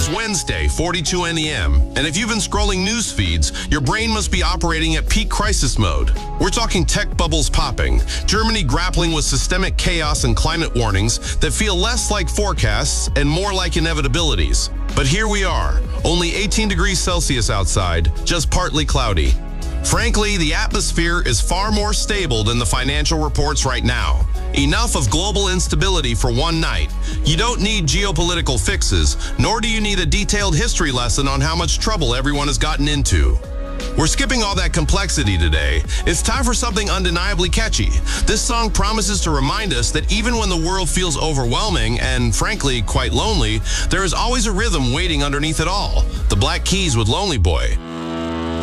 Wednesday, 42 NEM, and if you've been scrolling news feeds, your brain must be operating at peak crisis mode. We're talking tech bubbles popping, Germany grappling with systemic chaos and climate warnings that feel less like forecasts and more like inevitabilities. But here we are, only 18 degrees Celsius outside, just partly cloudy. Frankly, the atmosphere is far more stable than the financial reports right now. Enough of global instability for one night. You don't need geopolitical fixes, nor do you need a detailed history lesson on how much trouble everyone has gotten into. We're skipping all that complexity today. It's time for something undeniably catchy. This song promises to remind us that even when the world feels overwhelming and, frankly, quite lonely, there is always a rhythm waiting underneath it all. The Black Keys with Lonely Boy.